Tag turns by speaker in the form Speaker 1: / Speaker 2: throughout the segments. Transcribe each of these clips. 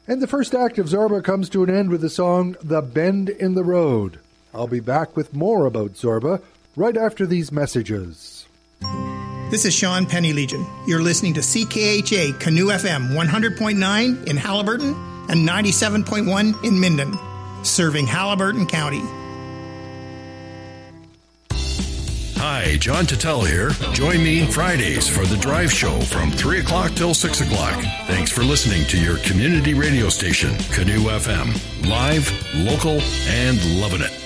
Speaker 1: And the first act of Zorba comes to an end with the song The Bend in the Road. I'll be back with more about Zorba right after these messages.
Speaker 2: This is Sean Penny Legion. You're listening to CKHA Canoe FM 100.9 in Haliburton and 97.1 in Minden, serving Haliburton County.
Speaker 3: Hi, John Tuttle here. Join me Fridays for The Drive Show from 3 o'clock till 6 o'clock. Thanks for listening to your community radio station, Canoe FM. Live, local, and loving it.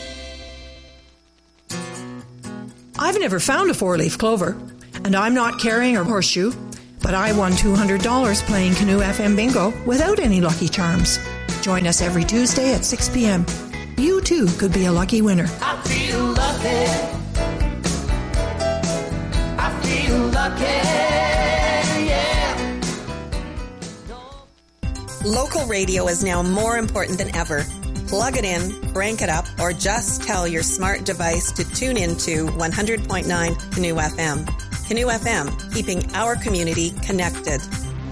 Speaker 4: I've never found a four-leaf clover, and I'm not carrying a horseshoe, but I won $200 playing Canoe FM Bingo without any lucky charms. Join us every Tuesday at 6 p.m. You, too, could be a lucky winner.
Speaker 5: I feel lucky. Lucky, yeah.
Speaker 6: Local radio is now more important than ever. Plug it in, crank it up, or just tell your smart device to tune into 100.9 Canoe FM. Canoe FM, keeping our community connected.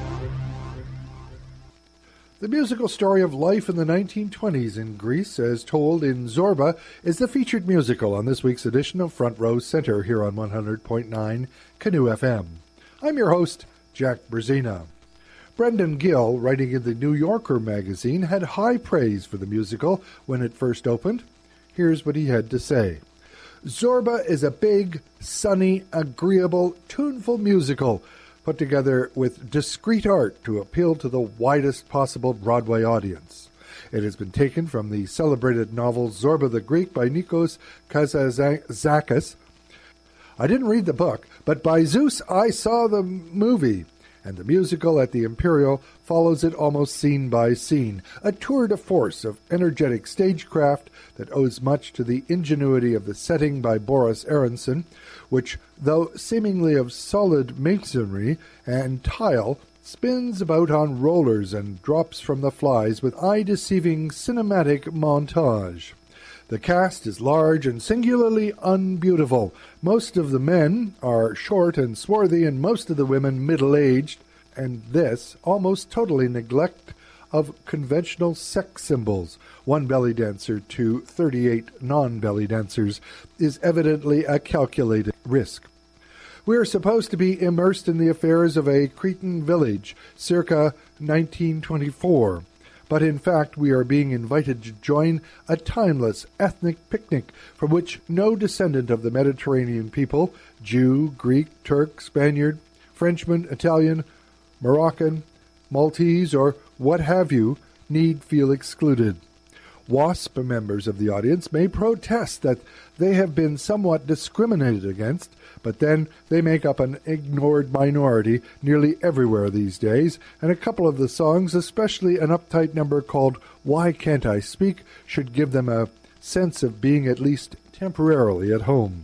Speaker 1: The musical story of life in the 1920s in Greece, as told in Zorba, is the featured musical on this week's edition of Front Row Center here on 100.9 Canoe FM. I'm your host, Jack Brzezina. Brendan Gill, writing in the New Yorker magazine, had high praise for the musical when it first opened. Here's what he had to say. Zorba is a big, sunny, agreeable, tuneful musical put together with discreet art to appeal to the widest possible Broadway audience. It has been taken from the celebrated novel Zorba the Greek by Nikos Kazantzakis. I didn't read the book, but by Zeus I saw the movie, and the musical at the Imperial follows it almost scene by scene, a tour de force of energetic stagecraft that owes much to the ingenuity of the setting by Boris Aronson, which, though seemingly of solid masonry and tile, spins about on rollers and drops from the flies with eye-deceiving cinematic montage. The cast is large and singularly unbeautiful. Most of the men are short and swarthy, and most of the women middle-aged, and this almost totally neglect of conventional sex symbols. One belly dancer to 38 non-belly dancers is evidently a calculated risk. We are supposed to be immersed in the affairs of a Cretan village, circa 1924. But in fact, we are being invited to join a timeless ethnic picnic from which no descendant of the Mediterranean people, Jew, Greek, Turk, Spaniard, Frenchman, Italian, Moroccan, Maltese, or what have you, need feel excluded. WASP members of the audience may protest that they have been somewhat discriminated against, but then they make up an ignored minority nearly everywhere these days, and a couple of the songs, especially an uptight number called Why Can't I Speak, should give them a sense of being at least temporarily at home.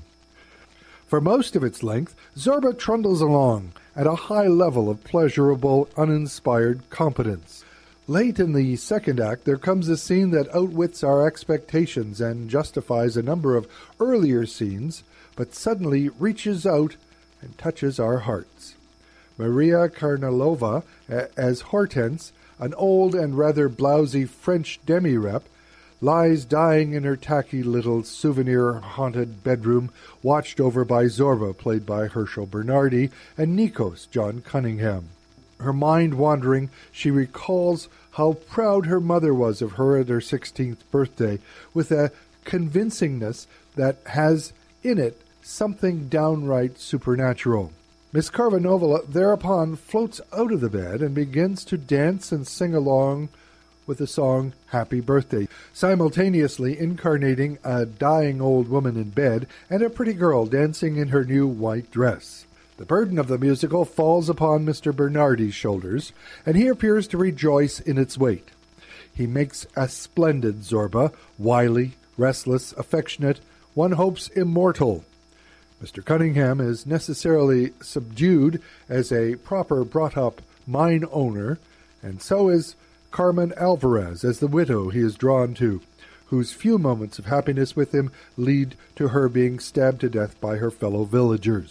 Speaker 1: For most of its length, Zorba trundles along at a high level of pleasurable, uninspired competence. Late in the second act, there comes a scene that outwits our expectations and justifies a number of earlier scenes, but suddenly reaches out and touches our hearts. Maria Karnalova, as Hortense, an old and rather blousy French demi-rep, lies dying in her tacky little souvenir-haunted bedroom, watched over by Zorba, played by Herschel Bernardi, and Nikos, John Cunningham. Her mind wandering, she recalls how proud her mother was of her at her 16th birthday, with a convincingness that has in it something downright supernatural. Miss Karnalova thereupon floats out of the bed and begins to dance and sing along with the song Happy Birthday, simultaneously incarnating a dying old woman in bed and a pretty girl dancing in her new white dress. The burden of the musical falls upon Mr. Bernardi's shoulders, and he appears to rejoice in its weight. He makes a splendid Zorba, wily, restless, affectionate, one hopes immortal. Mr. Cunningham is necessarily subdued as a proper brought-up mine owner, and so is Carmen Alvarez as the widow he is drawn to, whose few moments of happiness with him lead to her being stabbed to death by her fellow villagers.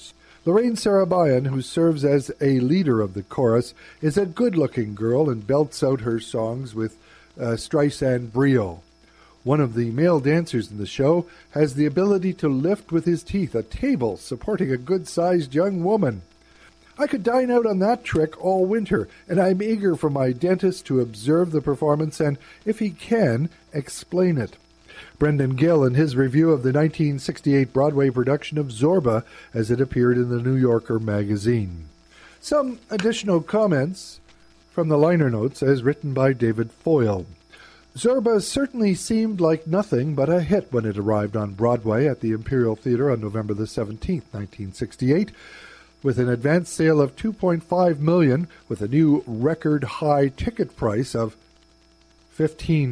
Speaker 1: Lorraine Sarabayan, who serves as a leader of the chorus, is a good-looking girl and belts out her songs with Streisand brio. One of the male dancers in the show has the ability to lift with his teeth a table supporting a good-sized young woman. I could dine out on that trick all winter, and I'm eager for my dentist to observe the performance and, if he can, explain it. Brendan Gill in his review of the 1968 Broadway production of Zorba as it appeared in the New Yorker magazine. Some additional comments from the liner notes as written by David Foyle. Zorba certainly seemed like nothing but a hit when it arrived on Broadway at the Imperial Theatre on November the 17th, 1968, with an advance sale of $2.5 million with a new record high ticket price of $15.